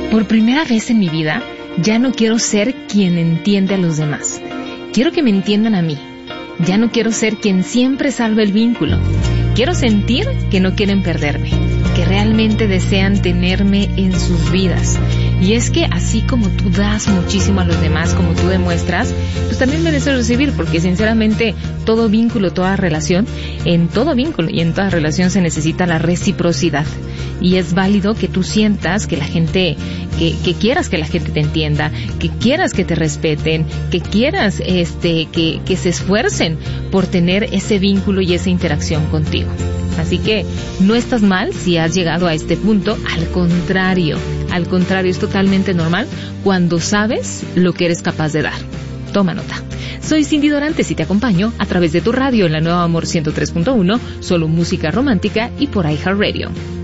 Por primera vez en mi vida, ya no quiero ser quien entiende a los demás. Quiero que me entiendan a mí. Ya no quiero ser quien siempre salva el vínculo. Quiero sentir que no quieren perderme, que realmente desean tenerme en sus vidas. Y es que así como tú das muchísimo a los demás, como tú demuestras, pues también mereces recibir, porque sinceramente todo vínculo, toda relación, en todo vínculo y en toda relación se necesita la reciprocidad. Y es válido que tú sientas que la gente, que quieras que la gente te entienda, que quieras que te respeten, que quieras que se esfuercen por tener ese vínculo y esa interacción contigo. Así que no estás mal si has llegado a este punto, al contrario, es totalmente normal cuando sabes lo que eres capaz de dar. Toma nota. Soy Cindy Dorantes y te acompaño a través de tu radio en la Nueva Amor 103.1, solo música romántica y por iHeartRadio.